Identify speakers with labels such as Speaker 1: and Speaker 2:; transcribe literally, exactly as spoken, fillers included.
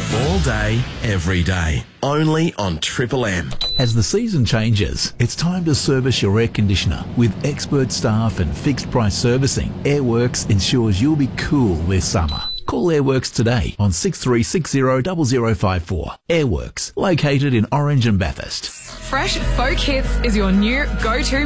Speaker 1: All day, every day. Only on Triple M.
Speaker 2: As the season changes, it's time to service your air conditioner. With expert staff and fixed price servicing, Airworks ensures you'll be cool this summer. Call Airworks today on six three six zero zero zero five four. Airworks, located in Orange and Bathurst.
Speaker 3: Fresh Folk Hits is your new go-to